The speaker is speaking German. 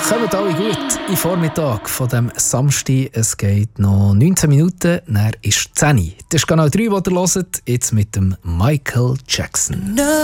Kommt alle gut im Vormittag von dem Samstag. Es geht noch 19 Minuten, dann ist 10 Uhr. Das ist Kanal 3, den ihr hört, jetzt mit dem Michael Jackson.